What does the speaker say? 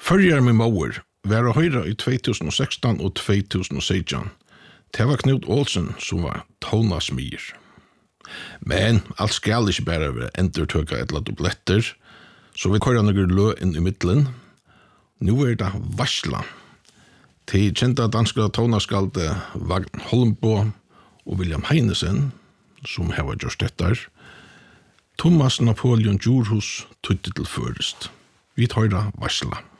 Førjar med Mauer var å høyre i 2016 og 2017. Det var Knut Olsen som var tonasmyr. Men alt skal ikke bare være endertøkket et eller dubletter, så vi kører noen lø inn i midtelen. Nå det varsla. Til kjente danske tonaskalde Vagn Holmbo og William Heinesen, som har gjort dette. Thomas Napoleon Djurhus tøtte til først. Vi tar varsla.